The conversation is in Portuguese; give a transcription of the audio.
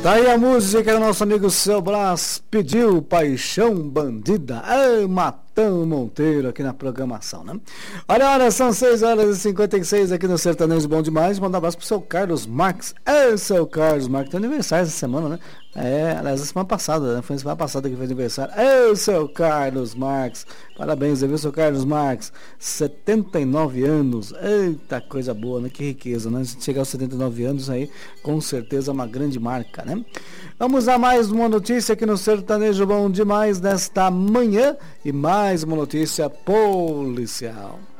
Tá aí a música que o nosso amigo Seu Brás pediu, Paixão Bandida. Matão Monteiro aqui na programação, né? Olha, são 6h56 aqui no Sertanejo Bom Demais. Manda um abraço pro seu Carlos Marques. Seu Carlos Marques, tem aniversário essa semana, né? Aliás, a semana passada, né? Foi a semana passada que fez aniversário. Seu Carlos Marques. Parabéns, viu, seu Carlos Marques? 79 anos. Eita, coisa boa, né? Que riqueza, né? Se chegar aos 79 anos aí, com certeza é uma grande marca, né? Vamos a mais uma notícia aqui no Sertanejo Bom Demais nesta manhã. E mais uma notícia policial.